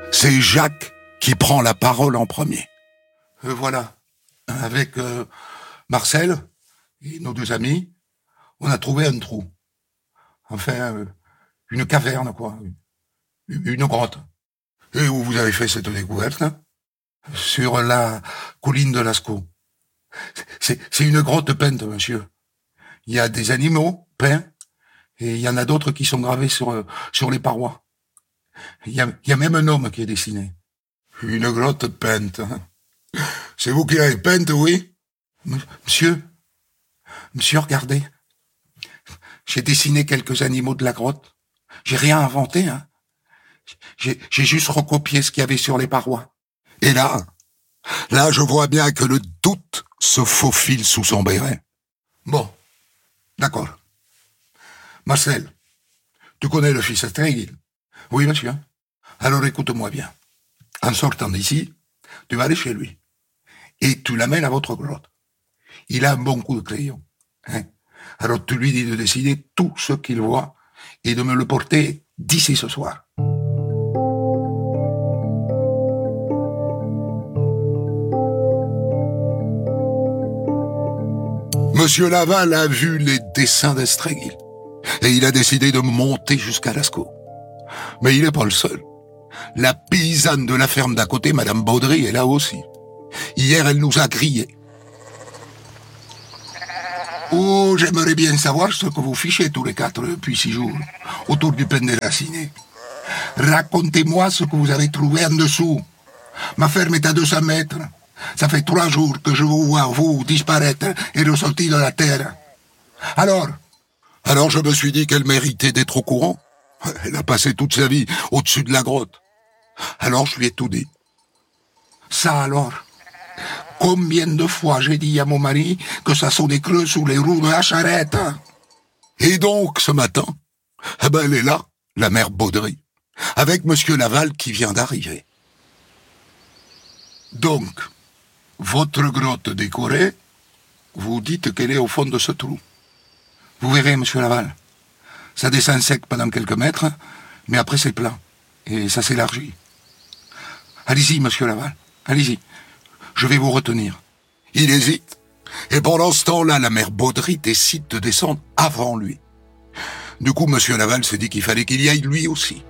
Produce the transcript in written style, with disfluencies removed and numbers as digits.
C'est Jacques qui prend la parole en premier. Voilà, avec Marcel et nos deux amis, on a trouvé un trou. Enfin, une caverne, quoi. Une grotte. Et où vous avez fait cette découverte, hein? Sur la colline de Lascaux. C'est une grotte peinte, monsieur. Il y a des animaux peints, et il y en a d'autres qui sont gravés sur les parois. Il y a même un homme qui est dessiné. Une grotte peinte. Hein. C'est vous qui l'avez peinte, oui? Monsieur, regardez. J'ai dessiné quelques animaux de la grotte. J'ai rien inventé, hein. J'ai juste recopié ce qu'il y avait sur les parois. Et là, je vois bien que le doute se faufile sous son béret. Bon, d'accord. Marcel, tu connais le fils Astréguil? Oui, monsieur. Alors écoute-moi bien. En sortant d'ici, tu vas aller chez lui. Et tu l'amènes à votre grotte. Il a un bon coup de crayon. Hein? Alors tu lui dis de dessiner tout ce qu'il voit et de me le porter d'ici ce soir. Monsieur Laval a vu les dessins d'Astréguil et il a décidé de monter jusqu'à Lascaux. Mais il n'est pas le seul. La paysanne de la ferme d'à côté, Madame Baudry, est là aussi. Hier, elle nous a grillés. Oh, j'aimerais bien savoir ce que vous fichez tous les 4 depuis 6 jours, autour du pain déraciné. Racontez-moi ce que vous avez trouvé en dessous. Ma ferme est à 200 mètres. Ça fait 3 jours que je vous vois, vous, disparaître et ressortir de la terre. Alors, je me suis dit qu'elle méritait d'être au courant. Elle a passé toute sa vie au-dessus de la grotte. Alors je lui ai tout dit. Ça alors? Combien de fois j'ai dit à mon mari que ça sonnait creux sous les roues de la charrette? Et donc, ce matin, elle est là, la mère Baudry, avec monsieur Laval qui vient d'arriver. Donc, votre grotte décorée, vous dites qu'elle est au fond de ce trou. Vous verrez, monsieur Laval, ça descend sec pendant quelques mètres, mais après c'est plat, et ça s'élargit. Allez-y, monsieur Laval, allez-y. Je vais vous retenir. Il hésite. Et pendant ce temps-là, la mère Baudry décide de descendre avant lui. Du coup, monsieur Laval s'est dit qu'il fallait qu'il y aille lui aussi.